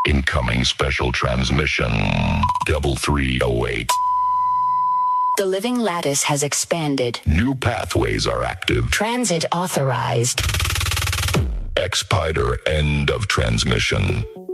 Incoming special transmission. 3308. The living lattice has expanded. New pathways are active. Transit authorized. X-Pider end of transmission.